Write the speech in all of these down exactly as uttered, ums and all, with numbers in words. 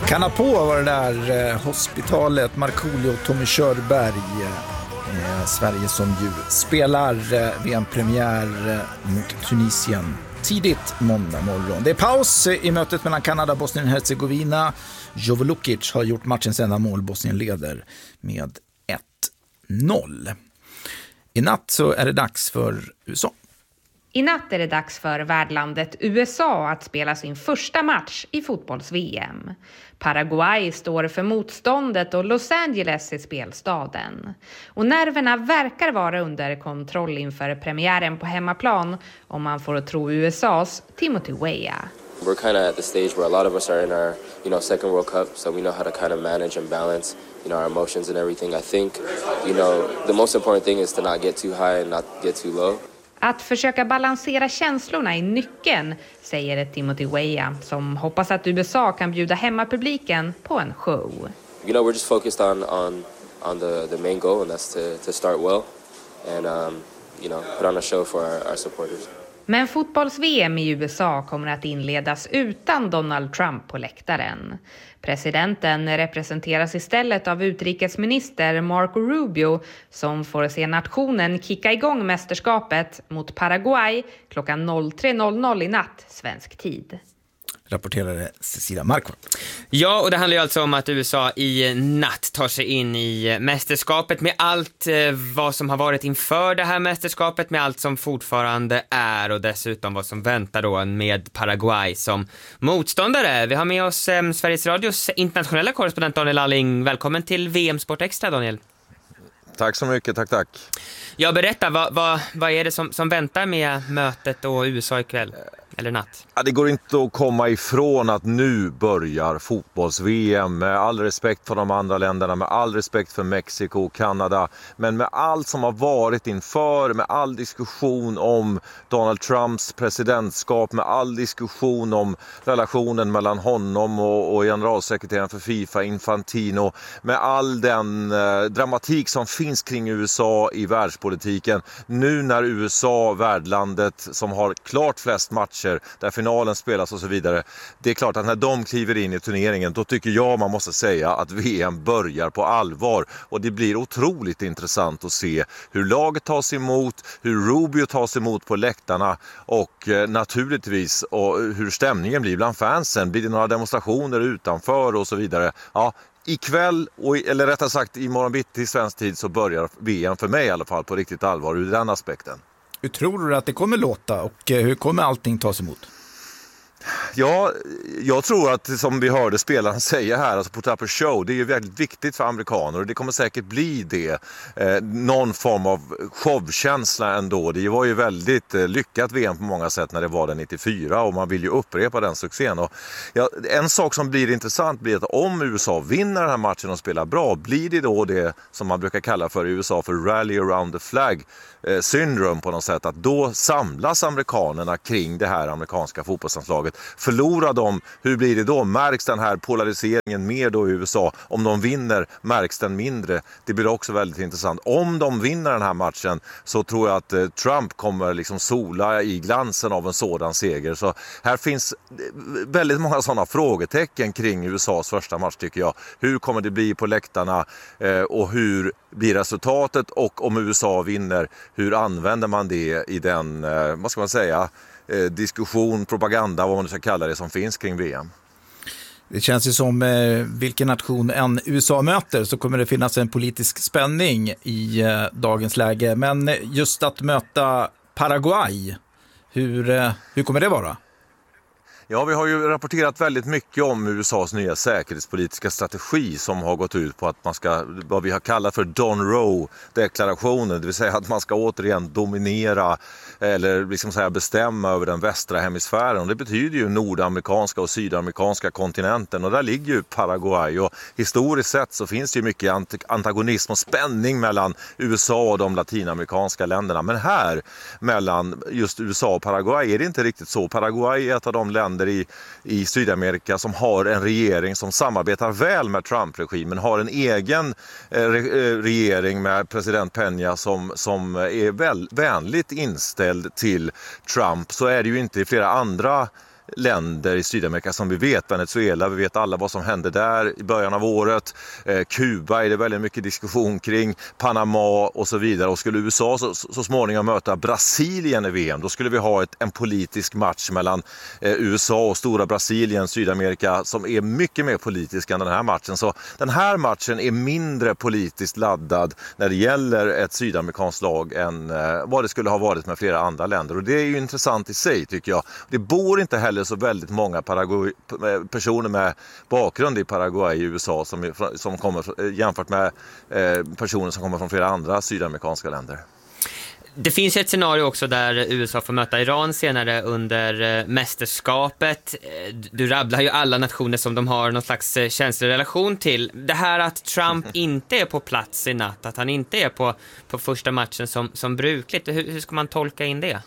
Kanna på var det där eh, hospitalet, Markoolio och Tommy Körberg, eh, Sverige som ju spelar eh, V M-premiär eh, mot Tunisien tidigt måndag morgon. Det är paus i mötet mellan Kanada och Bosnien-Hercegovina. Jovo Lukic har gjort matchens enda mål. Bosnien leder med ett noll. I natt så är det dags för U S A. I natt är det dags för värdlandet U S A att spela sin första match i fotbolls-V M. Paraguay står för motståndet och Los Angeles är spelstaden. Och nerverna verkar vara under kontroll inför premiären på hemmaplan, om man får tro U S A:s Timothy Weah. We're kind of at the stage where a lot of us are in our, you know, second World Cup, so we know how to kind of manage and balance, you know, our emotions and everything. I think, you know, the most important thing is to not get too high and not get too low. Att försöka balansera känslorna är nyckeln, säger Timothy Weah, som hoppas att U S A kan bjuda hemmapubliken på en show. You know, we're just focused on on on the the main goal, and that's to to start well and um, you know, put on a show for our, our supporters. Men fotbolls-V M i U S A kommer att inledas utan Donald Trump på läktaren. Presidenten representeras istället av utrikesminister Marco Rubio, som får se nationen kicka igång mästerskapet mot Paraguay klockan tre noll noll i natt svensk tid. Rapporterade Cecilia Marco. Ja, och det handlar ju alltså om att U S A i natt tar sig in i mästerskapet med allt eh, vad som har varit inför det här mästerskapet, med allt som fortfarande är och dessutom vad som väntar då med Paraguay som motståndare. Vi har med oss eh, Sveriges Radios internationella korrespondent Daniel Alling. Välkommen till V M Sport Extra, Daniel. Tack så mycket, tack tack. Ja, berätta, vad, vad, vad är det som, som väntar med mötet och U S A ikväll? Eller natt? Ja, det går inte att komma ifrån att nu börjar fotbolls-V M, med all respekt för de andra länderna, med all respekt för Mexiko och Kanada, men med allt som har varit inför, med all diskussion om Donald Trumps presidentskap, med all diskussion om relationen mellan honom och, och generalsekreteraren för FIFA, Infantino, med all den eh, dramatik som finns kring U S A i världspolitiken. Nu när U S A, värdlandet som har klart flest matcher, där finalen spelas och så vidare. Det är klart att när de kliver in i turneringen, då tycker jag man måste säga att V M börjar på allvar. Och det blir otroligt intressant att se hur laget tas emot, hur Rubio tas emot på läktarna och eh, naturligtvis och hur stämningen blir bland fansen. Blir det några demonstrationer utanför och så vidare. Ja, ikväll, och, eller rättare sagt i morgon bitti i svensk tid, så börjar V M för mig i alla fall på riktigt allvar ur den aspekten. Hur tror du att det kommer låta och hur kommer allting tas emot? Ja, jag tror att, som vi hörde spelaren säga här, alltså på Tapper Show, det är ju väldigt viktigt för amerikaner och det kommer säkert bli det. Eh, någon form av showkänsla ändå. Det var ju väldigt eh, lyckat V M på många sätt när det var den nittiofyra och man vill ju upprepa den succén. Och, ja, en sak som blir intressant blir att om U S A vinner den här matchen och spelar bra, blir det då det som man brukar kalla för i U S A för rally around the flag eh, syndrome på något sätt, att då samlas amerikanerna kring det här amerikanska fotbollslandslaget. Förlorar de, hur blir det då? Märks den här polariseringen mer då i U S A? Om de vinner, märks den mindre? Det blir också väldigt intressant. Om de vinner den här matchen så tror jag att eh, Trump kommer liksom sola i glansen av en sådan seger. Så här finns väldigt många sådana frågetecken kring U S A:s första match, tycker jag. Hur kommer det bli på läktarna eh, och hur blir resultatet? Och om U S A vinner, hur använder man det i den, eh, vad ska man säga, Eh, diskussion, propaganda, vad man ska kalla det, som finns kring V M. Det känns ju som eh, vilken nation än U S A möter så kommer det finnas en politisk spänning i eh, dagens läge. Men just att möta Paraguay, hur, eh, hur kommer det vara? Ja, vi har ju rapporterat väldigt mycket om U S A:s nya säkerhetspolitiska strategi som har gått ut på att man ska, vad vi har kallat för Don Roe-deklarationen, det vill säga att man ska återigen dominera eller liksom säga bestämma över den västra hemisfären. Och det betyder ju nordamerikanska och sydamerikanska kontinenten, och där ligger ju Paraguay, och historiskt sett så finns det ju mycket antagonism och spänning mellan U S A och de latinamerikanska länderna. Men här mellan just U S A och Paraguay är det inte riktigt så. Paraguay är ett av de länder I, i Sydamerika som har en regering som samarbetar väl med Trump-regimen, har en egen eh, re, regering med president Peña som, som är väl, vänligt inställd till Trump. Så är det ju inte i flera andra länder i Sydamerika som vi vet. Venezuela, vi vet alla vad som hände där i början av året. Eh, Kuba är det väldigt mycket diskussion kring. Panama och så vidare. Och skulle U S A så, så småningom möta Brasilien i V M, då skulle vi ha ett, en politisk match mellan eh, U S A och stora Brasilien, Sydamerika, som är mycket mer politisk än den här matchen. Så den här matchen är mindre politiskt laddad när det gäller ett sydamerikanskt lag än eh, vad det skulle ha varit med flera andra länder. Och det är ju intressant i sig, tycker jag. Det bor inte heller så väldigt många Paraguay, personer med bakgrund i Paraguay i U S A som, som kommer jämfört med eh, personer som kommer från flera andra sydamerikanska länder. Det finns ett scenario också där U S A får möta Iran senare under eh, mästerskapet. Du rabblar ju alla nationer som de har någon slags eh, känslig relation till. Det här att Trump inte är på plats i natt, att han inte är på, på första matchen som, som brukligt. Hur, hur ska man tolka in det?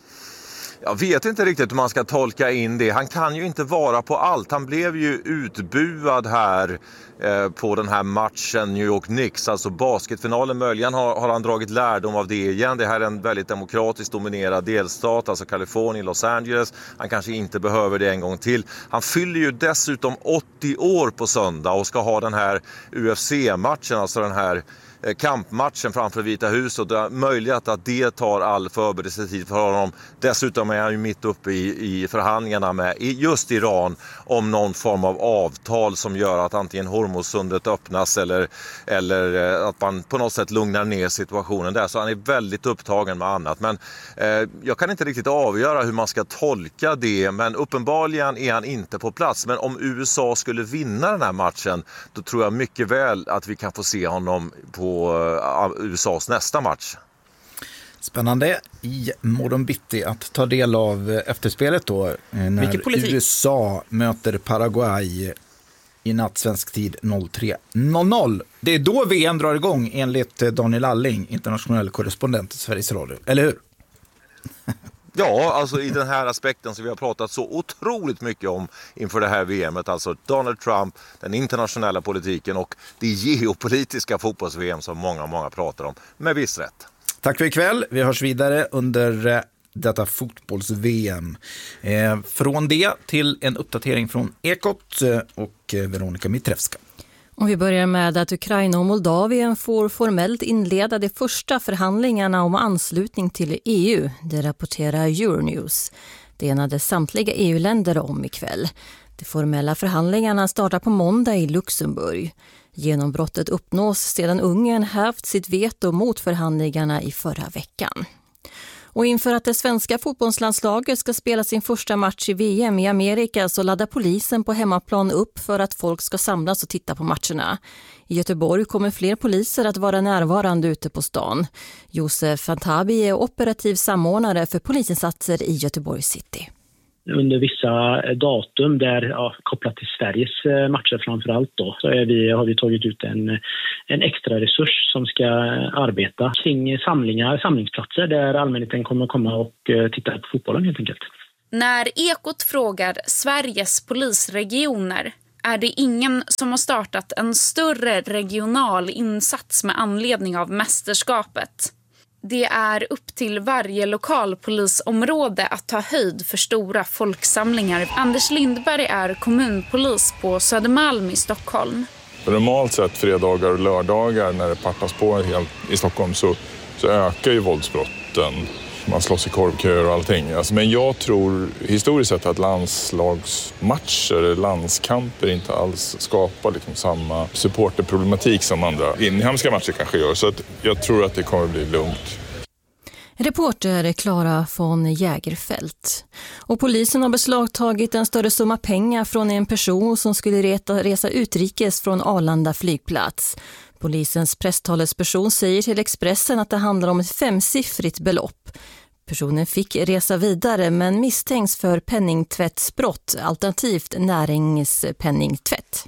Jag vet inte riktigt hur man ska tolka in det. Han kan ju inte vara på allt. Han blev ju utbuad här eh, på den här matchen New York Knicks. Alltså basketfinalen, möjligen har, har han dragit lärdom av det igen. Det här är en väldigt demokratiskt dominerad delstat, alltså Kalifornien, Los Angeles. Han kanske inte behöver det en gång till. Han fyller ju dessutom åttio år på söndag och ska ha den här U F C-matchen, alltså den här kampmatchen framför Vita huset, och det är möjligt att det tar all förberedelsetid för honom. Dessutom är han ju mitt uppe i, i förhandlingarna med just Iran om någon form av avtal som gör att antingen Hormuzsundet öppnas eller, eller att man på något sätt lugnar ner situationen där. Så han är väldigt upptagen med annat. Men eh, jag kan inte riktigt avgöra hur man ska tolka det, men uppenbarligen är han inte på plats. Men om U S A skulle vinna den här matchen, då tror jag mycket väl att vi kan få se honom på U S A:s nästa match. Spännande i morgon bitti att ta del av efterspelet då när U S A möter Paraguay i natt svensk tid tre noll noll. Det är då V M drar igång enligt Daniel Alling, internationell korrespondent i Sveriges Radio, eller hur? Ja, alltså i den här aspekten som vi har pratat så otroligt mycket om inför det här V M:et, alltså Donald Trump, den internationella politiken och det geopolitiska fotbolls-V M som många, många pratar om, med viss rätt. Tack för ikväll, vi hörs vidare under detta fotbolls-V M. Eh, från det till en uppdatering från Ekot och Veronica Mitrevska. Och vi börjar med att Ukraina och Moldavien får formellt inleda de första förhandlingarna om anslutning till E U. Det rapporterar Euronews. Det enade samtliga E U-länder om ikväll. De formella förhandlingarna startar på måndag i Luxemburg. Genombrottet uppnås sedan Ungern hävt sitt veto mot förhandlingarna i förra veckan. Och inför att det svenska fotbollslandslaget ska spela sin första match i V M i Amerika så laddar polisen på hemmaplan upp för att folk ska samlas och titta på matcherna. I Göteborg kommer fler poliser att vara närvarande ute på stan. Josef Fantabi är operativ samordnare för polisinsatser i Göteborg City. Under vissa datum där, ja, kopplat till Sveriges matcher framförallt då, så är vi, har vi tagit ut en, en extra resurs som ska arbeta kring samlingar, samlingsplatser där allmänheten kommer komma och titta på fotbollen helt enkelt. När Ekot frågar Sveriges polisregioner är det ingen som har startat en större regional insats med anledning av mästerskapet. Det är upp till varje lokalpolisområde att ta höjd för stora folksamlingar. Anders Lindberg är kommunpolis på Södermalm i Stockholm. Normalt sett fredagar och lördagar när det pattas på helt i Stockholm så, så ökar ju våldsbrotten. Man slåss i korvköer och allting. Alltså, men jag tror historiskt sett att landslagsmatcher, landskamper inte alls skapar liksom samma supporterproblematik som andra inhemska matcher kanske gör. Så att jag tror att det kommer bli lugnt. Reporter Klara von Jägerfält. Och polisen har beslagtagit en större summa pengar från en person som skulle reta, resa utrikes från Arlanda flygplats. Polisens presstalesperson säger till Expressen att det handlar om ett femsiffrigt belopp. Personen fick resa vidare men misstänks för penningtvättsbrott, alternativt näringspenningtvätt.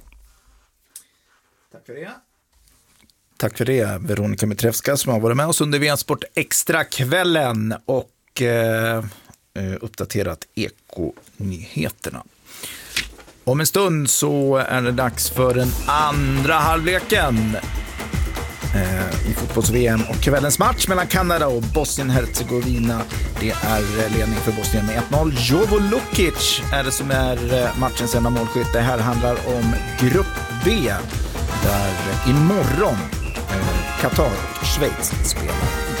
Tack för det. Tack för det, Veronica Mitrevska som har varit med oss under V M-sport extra-kvällen och eh, uppdaterat Eko-nyheterna. Om en stund så är det dags för den andra halvleken. eh, i fotbolls-V M. Och kvällens match mellan Kanada och Bosnien-Hercegovina, det är ledning för Bosnien med ett noll. Jovo Lukic är det som är matchens enda målskytt. Det här handlar om grupp B, där imorgon eh, Qatar och Schweiz spelar.